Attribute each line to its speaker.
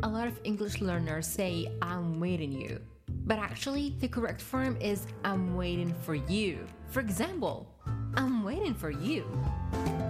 Speaker 1: A lot of English learners say, I'm waiting you. But actually, the correct form is I'm waiting for you. For example, I'm waiting for you.